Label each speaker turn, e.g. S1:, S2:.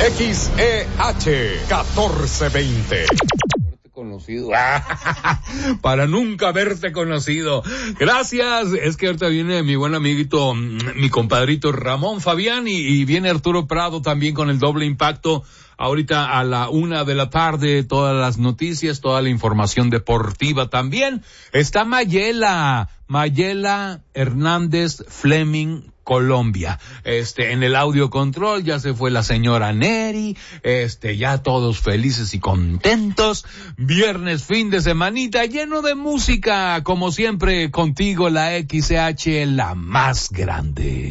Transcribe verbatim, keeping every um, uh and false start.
S1: X E H catorce veinte.
S2: Conocido para nunca haberte conocido. Gracias. Es que ahorita viene mi buen amiguito, mi compadrito Ramón Fabián, y, y viene Arturo Prado también con el doble impacto. Ahorita a la una de la tarde, todas las noticias, toda la información deportiva también. Está Mayela, Mayela Hernández Fleming, Colombia. Este, en el audio control ya se fue la señora Neri, este, ya todos felices y contentos. Viernes, fin de semanita, lleno de música, como siempre, contigo la X C H, la más grande.